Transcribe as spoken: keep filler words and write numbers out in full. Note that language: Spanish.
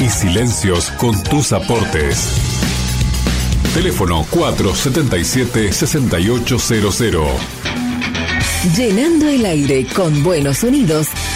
y silencios con tus aportes. Teléfono cuatro siete siete, seis ocho cero cero. Llenando el aire con buenos sonidos